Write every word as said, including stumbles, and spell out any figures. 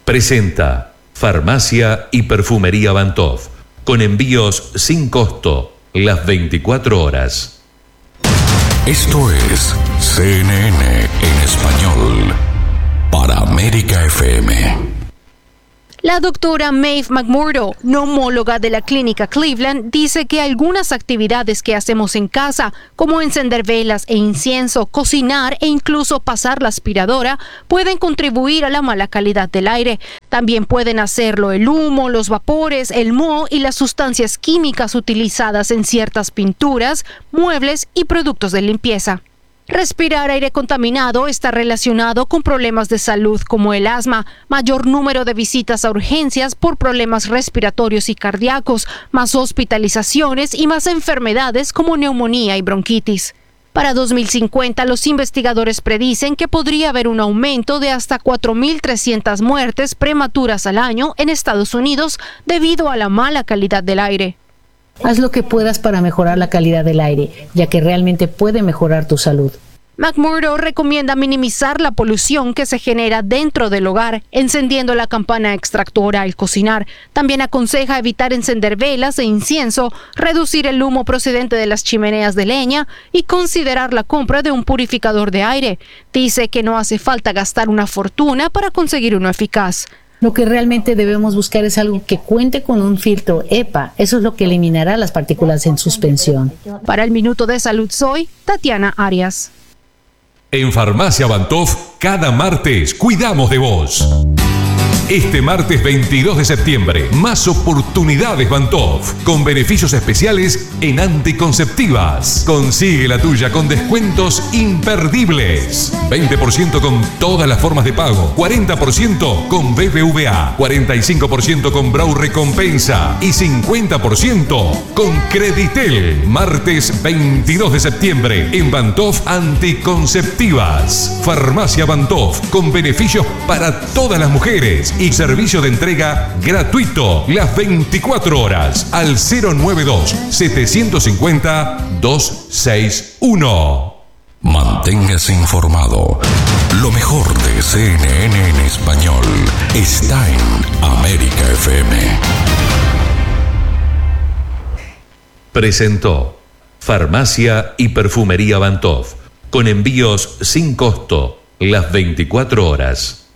Presenta Farmacia y Perfumería Bantov, con envíos sin costo las veinticuatro horas. Esto es C N N en español para América F M. La doctora Maeve McMurdo, neumóloga de la clínica Cleveland, dice que algunas actividades que hacemos en casa, como encender velas e incienso, cocinar e incluso pasar la aspiradora, pueden contribuir a la mala calidad del aire. También pueden hacerlo el humo, los vapores, el moho y las sustancias químicas utilizadas en ciertas pinturas, muebles y productos de limpieza. Respirar aire contaminado está relacionado con problemas de salud como el asma, mayor número de visitas a urgencias por problemas respiratorios y cardíacos, más hospitalizaciones y más enfermedades como neumonía y bronquitis. Para dos mil cincuenta, los investigadores predicen que podría haber un aumento de hasta cuatro mil trescientas muertes prematuras al año en Estados Unidos debido a la mala calidad del aire. Haz lo que puedas para mejorar la calidad del aire, ya que realmente puede mejorar tu salud. McMurdo recomienda minimizar la polución que se genera dentro del hogar, encendiendo la campana extractora al cocinar. También aconseja evitar encender velas e incienso, reducir el humo procedente de las chimeneas de leña y considerar la compra de un purificador de aire. Dice que no hace falta gastar una fortuna para conseguir uno eficaz. Lo que realmente debemos buscar es algo que cuente con un filtro E P A. Eso es lo que eliminará las partículas en suspensión. Para el Minuto de Salud soy Tatiana Arias. En Farmacia Bantov, cada martes cuidamos de vos. Este martes veintidós de septiembre, más oportunidades Bantov, con beneficios especiales en anticonceptivas. Consigue la tuya con descuentos imperdibles. veinte por ciento con todas las formas de pago, cuarenta por ciento con B B V A, cuarenta y cinco por ciento con Brau Recompensa y cincuenta por ciento con Creditel. Martes veintidós de septiembre en Bantov Anticonceptivas. Farmacia Bantov, con beneficios para todas las mujeres y servicio de entrega gratuito las veinticuatro horas al cero noventa y dos, setecientos cincuenta, doscientos sesenta y uno. Manténgase informado. Lo mejor de C N N en español está en América F M. Presentó Farmacia y Perfumería Bantov, con envíos sin costo las veinticuatro horas.